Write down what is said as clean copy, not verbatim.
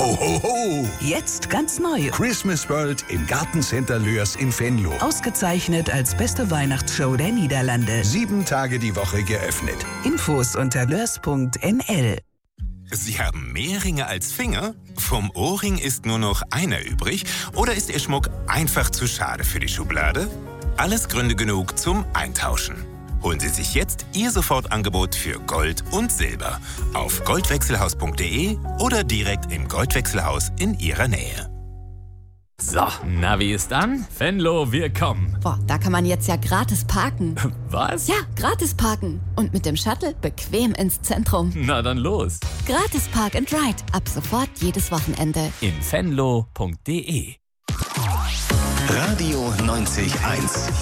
Ho, ho, ho! Jetzt ganz neu. Christmas World im Gartencenter Lörs in Venlo. Ausgezeichnet als beste Weihnachtsshow der Niederlande. 7 Tage die Woche geöffnet. Infos unter lörs.nl. Sie haben mehr Ringe als Finger? Vom Ohrring ist nur noch einer übrig? Oder ist Ihr Schmuck einfach zu schade für die Schublade? Alles Gründe genug zum Eintauschen. Holen Sie sich jetzt Ihr Sofortangebot für Gold und Silber auf goldwechselhaus.de oder direkt im Goldwechselhaus in Ihrer Nähe. So, Navi ist an. Venlo, wir kommen. Boah, da kann man jetzt ja gratis parken. Was? Ja, gratis parken. Und mit dem Shuttle bequem ins Zentrum. Na dann los. Gratis Park and Ride. Ab sofort jedes Wochenende. In venlo.de. Radio 90.1